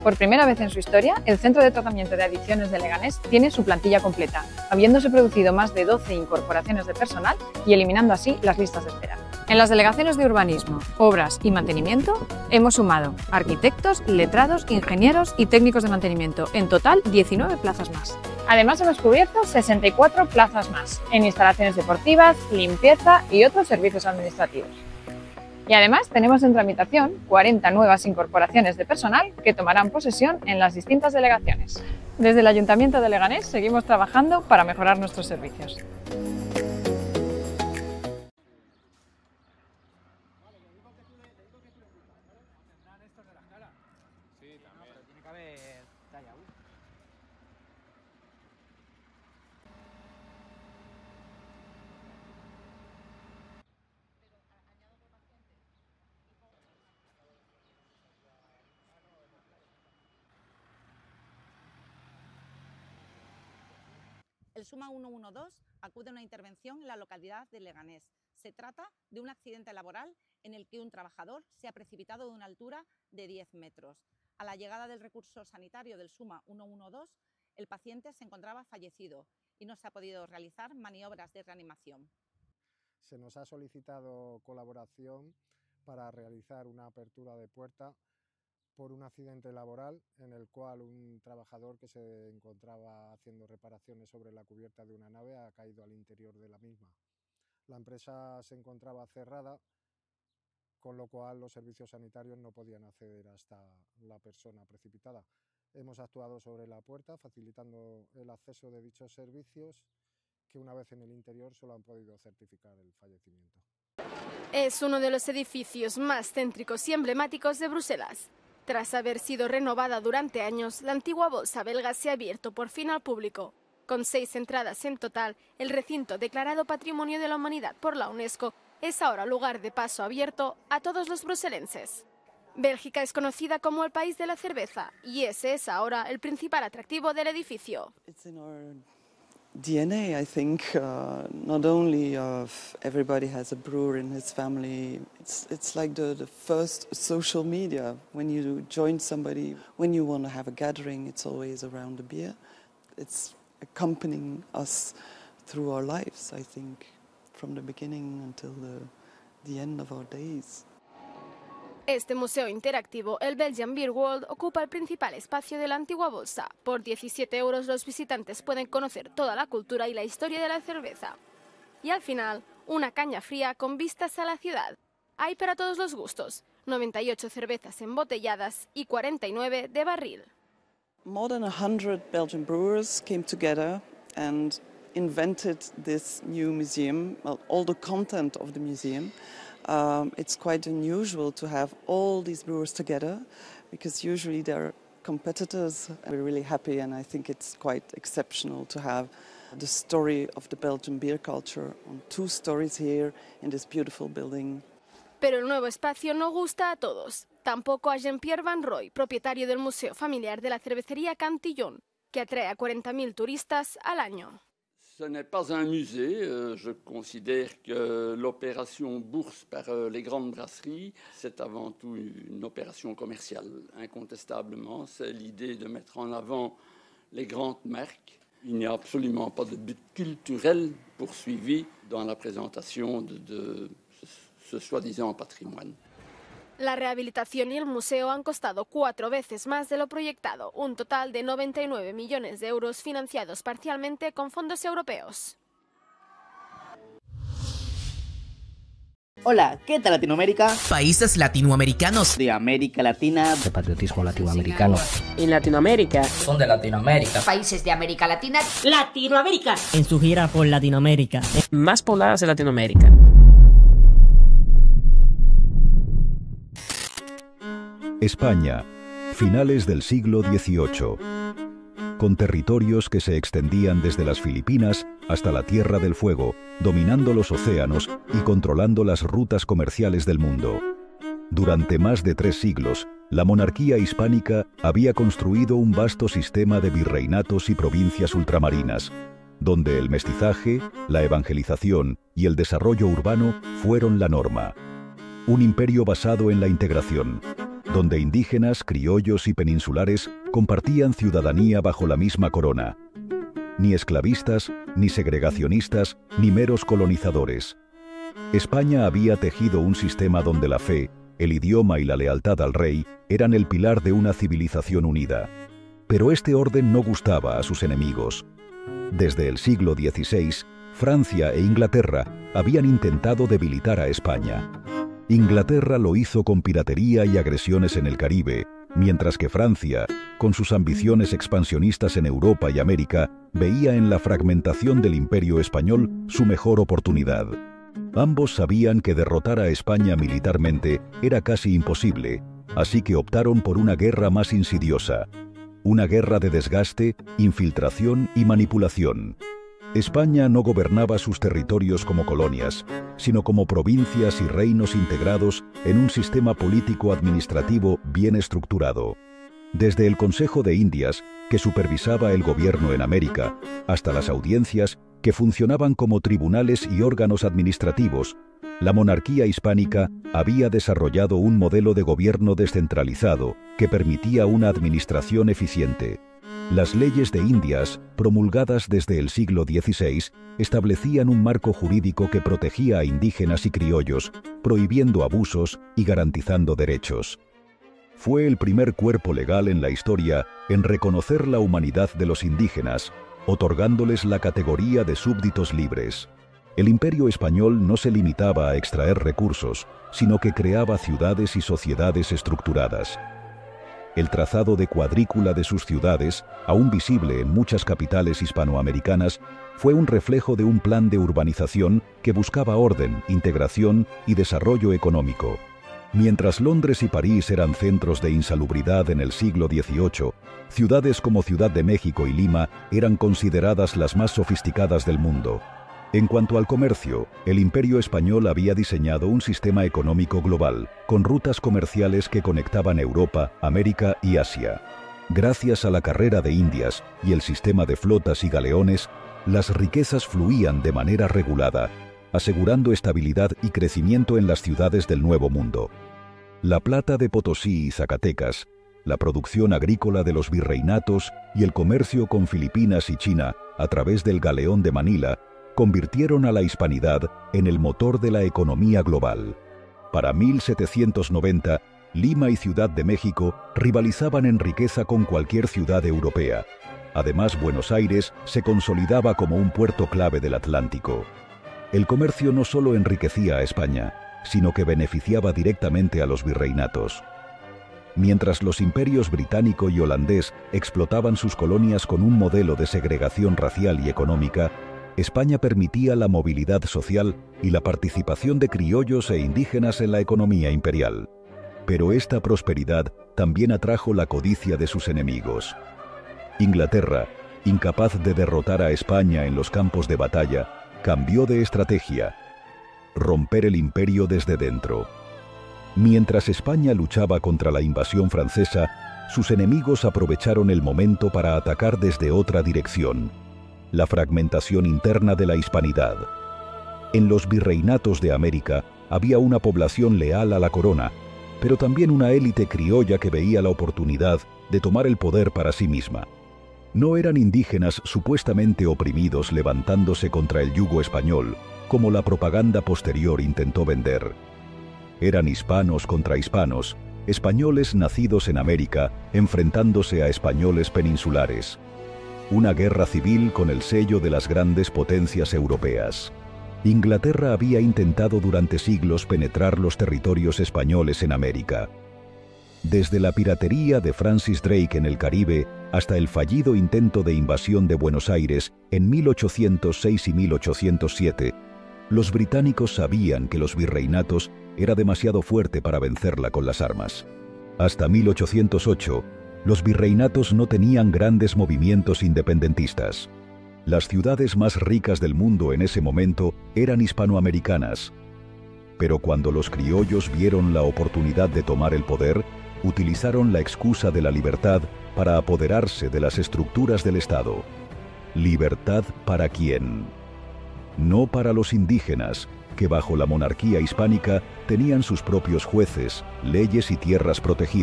Por primera vez en su historia, el Centro de Tratamiento de Adicciones de Leganés tiene su plantilla completa, habiéndose producido más de 12 incorporaciones de personal y eliminando así las listas de espera. En las delegaciones de urbanismo, obras y mantenimiento hemos sumado arquitectos, letrados, ingenieros y técnicos de mantenimiento, en total 19 plazas más. Además hemos cubierto 64 plazas más, en instalaciones deportivas, limpieza y otros servicios administrativos. Y además tenemos en tramitación 40 nuevas incorporaciones de personal que tomarán posesión en las distintas delegaciones. Desde el Ayuntamiento de Leganés seguimos trabajando para mejorar nuestros servicios. El SUMA 112 acude a una intervención en la localidad de Leganés. Se trata de un accidente laboral en el que un trabajador se ha precipitado de una altura de 10 metros. A la llegada del recurso sanitario del SUMA 112, el paciente se encontraba fallecido y no se ha podido realizar maniobras de reanimación. Se nos ha solicitado colaboración para realizar una apertura de puerta por un accidente laboral en el cual un trabajador que se encontraba haciendo reparaciones sobre la cubierta de una nave ha caído al interior de la misma. La empresa se encontraba cerrada, con lo cual los servicios sanitarios no podían acceder hasta la persona precipitada. Hemos actuado sobre la puerta, facilitando el acceso de dichos servicios, que una vez en el interior solo han podido certificar el fallecimiento. Es uno de los edificios más céntricos y emblemáticos de Bruselas. Tras haber sido renovada durante años, la antigua bolsa belga se ha abierto por fin al público. Con 6 entradas en total, el recinto declarado Patrimonio de la Humanidad por la UNESCO es ahora lugar de paso abierto a todos los bruselenses. Bélgica es conocida como el país de la cerveza y ese es ahora el principal atractivo del edificio. DNA, I think, not only of everybody has a brewer in his family, it's like the first social media. When you join somebody, when you want to have a gathering, it's always around a beer. It's accompanying us through our lives, I think, from the beginning until the end of our days. Este museo interactivo, el Belgian Beer World, ocupa el principal espacio de la antigua bolsa. Por 17 € los visitantes pueden conocer toda la cultura y la historia de la cerveza. Y al final, una caña fría con vistas a la ciudad. Hay para todos los gustos, 98 cervezas embotelladas y 49 de barril. More than 100 Belgian brewers came together and invented this new museum, well, all the content of the museum. It's quite unusual to have all these brewers together because usually they're competitors. We're really happy and I think it's quite exceptional to have the story of the Belgian beer culture on 2 stories here in this beautiful building. Pero el nuevo espacio no gusta a todos. Tampoco a Jean-Pierre Van Roy, propietario del Museo Familiar de la Cervecería Cantillon, que atrae a 40.000 turistas al año. Ce n'est pas un musée. Je considère que l'opération bourse par les grandes brasseries, c'est avant tout une opération commerciale, incontestablement. C'est l'idée de mettre en avant les grandes marques. Il n'y a absolument pas de but culturel poursuivi dans la présentation de ce soi-disant patrimoine. La rehabilitación y el museo han costado 4 veces más de lo proyectado, un total de 99 millones de euros financiados parcialmente con fondos europeos. Hola, ¿qué tal Latinoamérica? Países latinoamericanos. De América Latina. De patriotismo latinoamericano. En Latinoamérica. Son de Latinoamérica. Países de América Latina. Latinoamérica. En su gira por Latinoamérica. Más pobladas de Latinoamérica. España, finales del siglo XVIII, con territorios que se extendían desde las Filipinas hasta la Tierra del Fuego, dominando los océanos y controlando las rutas comerciales del mundo. Durante más de 3 siglos, la monarquía hispánica había construido un vasto sistema de virreinatos y provincias ultramarinas, donde el mestizaje, la evangelización y el desarrollo urbano fueron la norma. Un imperio basado en la integración, donde indígenas, criollos y peninsulares compartían ciudadanía bajo la misma corona. Ni esclavistas, ni segregacionistas, ni meros colonizadores. España había tejido un sistema donde la fe, el idioma y la lealtad al rey eran el pilar de una civilización unida. Pero este orden no gustaba a sus enemigos. Desde el siglo XVI, Francia e Inglaterra habían intentado debilitar a España. Inglaterra lo hizo con piratería y agresiones en el Caribe, mientras que Francia, con sus ambiciones expansionistas en Europa y América, veía en la fragmentación del Imperio español su mejor oportunidad. Ambos sabían que derrotar a España militarmente era casi imposible, así que optaron por una guerra más insidiosa. Una guerra de desgaste, infiltración y manipulación. España no gobernaba sus territorios como colonias, sino como provincias y reinos integrados en un sistema político-administrativo bien estructurado. Desde el Consejo de Indias, que supervisaba el gobierno en América, hasta las audiencias, que funcionaban como tribunales y órganos administrativos, la monarquía hispánica había desarrollado un modelo de gobierno descentralizado que permitía una administración eficiente. Las leyes de Indias, promulgadas desde el siglo XVI, establecían un marco jurídico que protegía a indígenas y criollos, prohibiendo abusos y garantizando derechos. Fue el primer cuerpo legal en la historia en reconocer la humanidad de los indígenas, otorgándoles la categoría de súbditos libres. El Imperio español no se limitaba a extraer recursos, sino que creaba ciudades y sociedades estructuradas. El trazado de cuadrícula de sus ciudades, aún visible en muchas capitales hispanoamericanas, fue un reflejo de un plan de urbanización que buscaba orden, integración y desarrollo económico. Mientras Londres y París eran centros de insalubridad en el siglo XVIII, ciudades como Ciudad de México y Lima eran consideradas las más sofisticadas del mundo. En cuanto al comercio, el Imperio español había diseñado un sistema económico global, con rutas comerciales que conectaban Europa, América y Asia. Gracias a la carrera de Indias y el sistema de flotas y galeones, las riquezas fluían de manera regulada, asegurando estabilidad y crecimiento en las ciudades del Nuevo Mundo. La plata de Potosí y Zacatecas, la producción agrícola de los virreinatos y el comercio con Filipinas y China a través del galeón de Manila convirtieron a la hispanidad en el motor de la economía global. Para 1790, Lima y Ciudad de México rivalizaban en riqueza con cualquier ciudad europea. Además, Buenos Aires se consolidaba como un puerto clave del Atlántico. El comercio no solo enriquecía a España, sino que beneficiaba directamente a los virreinatos. Mientras los imperios británico y holandés explotaban sus colonias con un modelo de segregación racial y económica, España permitía la movilidad social y la participación de criollos e indígenas en la economía imperial. Pero esta prosperidad también atrajo la codicia de sus enemigos. Inglaterra, incapaz de derrotar a España en los campos de batalla, cambió de estrategia: romper el imperio desde dentro. Mientras España luchaba contra la invasión francesa, sus enemigos aprovecharon el momento para atacar desde otra dirección: la fragmentación interna de la hispanidad. En los virreinatos de América había una población leal a la corona, pero también una élite criolla que veía la oportunidad de tomar el poder para sí misma. No eran indígenas supuestamente oprimidos levantándose contra el yugo español, como la propaganda posterior intentó vender. Eran hispanos contra hispanos, españoles nacidos en América enfrentándose a españoles peninsulares. Una guerra civil con el sello de las grandes potencias europeas. Inglaterra había intentado durante siglos penetrar los territorios españoles en América. Desde la piratería de Francis Drake en el Caribe hasta el fallido intento de invasión de Buenos Aires en 1806 y 1807, los británicos sabían que los virreinatos era demasiado fuerte para vencerla con las armas. Hasta 1808, los virreinatos no tenían grandes movimientos independentistas. Las ciudades más ricas del mundo en ese momento eran hispanoamericanas. Pero cuando los criollos vieron la oportunidad de tomar el poder, utilizaron la excusa de la libertad para apoderarse de las estructuras del Estado. ¿Libertad para quién? No para los indígenas, que bajo la monarquía hispánica tenían sus propios jueces, leyes y tierras protegidas.